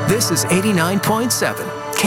This is 89.7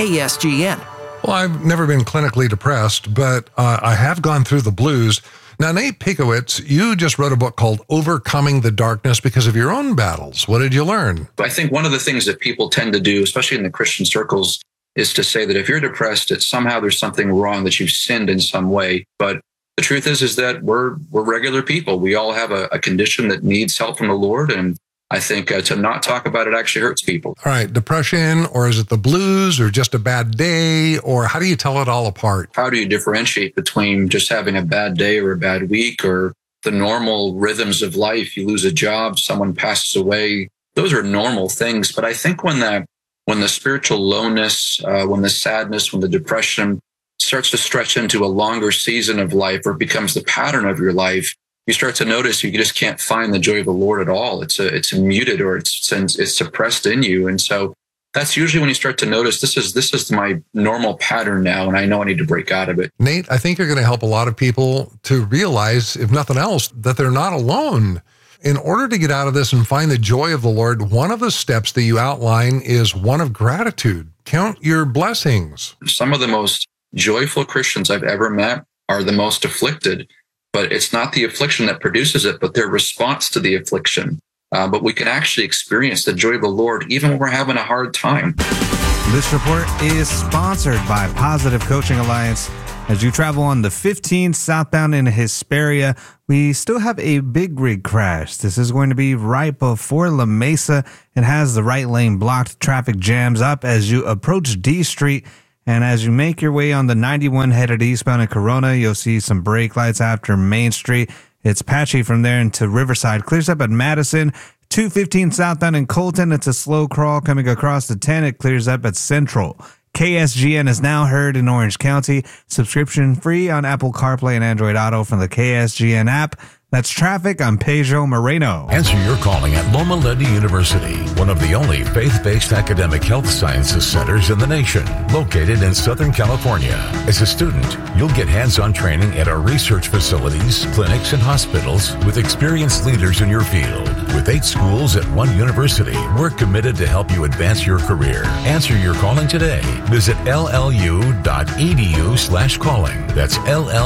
KSGN. Well, I've never been clinically depressed, but I have gone through the blues. Now, Nate Piekowicz, you just wrote a book called Overcoming the Darkness because of your own battles. What did you learn? I think one of the things that people tend to do, especially in the Christian circles, is to say that if you're depressed, it's somehow there's something wrong, that you've sinned in some way. But the truth is that we're regular people. We all have a condition that needs help from the Lord. And I think to not talk about it actually hurts people. All right, depression, or is it the blues, or just a bad day, or how do you tell it all apart? How do you differentiate between just having a bad day or a bad week, or the normal rhythms of life? You lose a job, someone passes away. Those are normal things. But I think when the spiritual lowness, when the sadness, when the depression starts to stretch into a longer season of life, or becomes the pattern of your life, you start to notice you just can't find the joy of the Lord at all. It's muted, or it's suppressed in you. And so that's usually when you start to notice this is my normal pattern now, and I know I need to break out of it. Nate, I think you're going to help a lot of people to realize, if nothing else, that they're not alone. In order to get out of this and find the joy of the Lord, one of the steps that you outline is one of gratitude. Count your blessings. Some of the most joyful Christians I've ever met are the most afflicted. But it's not the affliction that produces it, but their response to the affliction. But we can actually experience the joy of the Lord even when we're having a hard time. This report is sponsored by Positive Coaching Alliance. As you travel on the 15 southbound in Hesperia, we still have a big rig crash. This is going to be right before La Mesa. It has the right lane blocked. Traffic jams up as you approach D Street. And as you make your way on the 91 headed eastbound in Corona, you'll see some brake lights after Main Street. It's patchy from there into Riverside. Clears up at Madison. 215 southbound in Colton. It's a slow crawl coming across the 10. It clears up at Central. KSGN is now heard in Orange County. Subscription free on Apple CarPlay and Android Auto from the KSGN app. That's traffic. I'm Pedro Moreno. Answer your calling at Loma Linda University, one of the only faith-based academic health sciences centers in the nation, located in Southern California. As a student, you'll get hands-on training at our research facilities, clinics, and hospitals with experienced leaders in your field. With 8 schools at one university, we're committed to help you advance your career. Answer your calling today. Visit llu.edu/calling. That's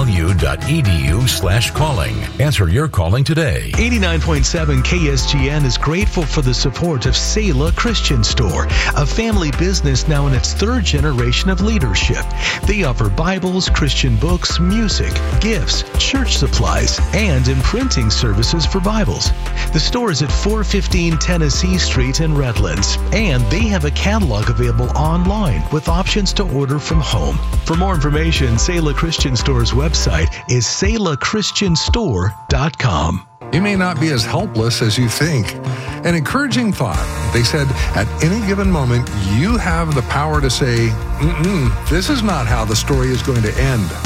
llu.edu/calling. Answer your calling today. 89.7 KSGN is grateful for the support of Selah Christian Store, a family business now in its 3rd generation of leadership. They offer Bibles, Christian books, music, gifts, church supplies, and imprinting services for Bibles. The store is at 415 Tennessee Street in Redlands, and they have a catalog available online with options to order from home. For more information, Selah Christian Store's website is selahchristianstore.com. You may not be as helpless as you think. An encouraging thought. They said, at any given moment, you have the power to say, this is not how the story is going to end.